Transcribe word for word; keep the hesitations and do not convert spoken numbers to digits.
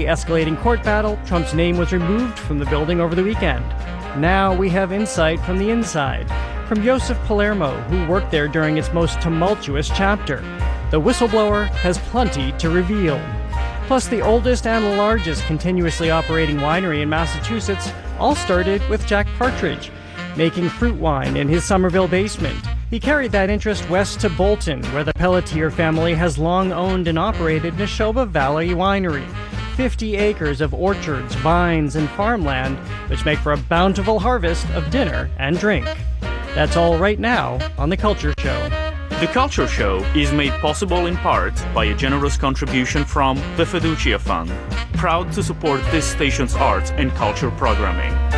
the escalating court battle, Trump's name was removed from the building over the weekend. Now we have insight from the inside, from Joseph Palermo, who worked there during its most tumultuous chapter. The whistleblower has plenty to reveal. Plus, the oldest and largest continuously operating winery in Massachusetts all started with Jack Partridge, making fruit wine in his Somerville basement. He carried that interest west to Bolton, where the Pelletier family has long owned and operated Neshoba Valley Winery. fifty acres of orchards, vines, and farmland, which make for a bountiful harvest of dinner and drink. That's all right now on The Culture Show. The Culture Show is made possible in part by a generous contribution from the Fiducia Fund, proud to support this station's arts and culture programming.